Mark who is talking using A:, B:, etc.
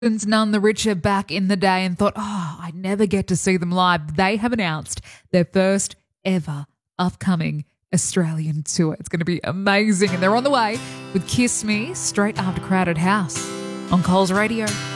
A: None the Richer back in the day and thought, I'd never get to see them live. They have announced their first ever upcoming Australian tour. It's going to be amazing. And they're on the way with Kiss Me straight after Crowded House on Coles Radio.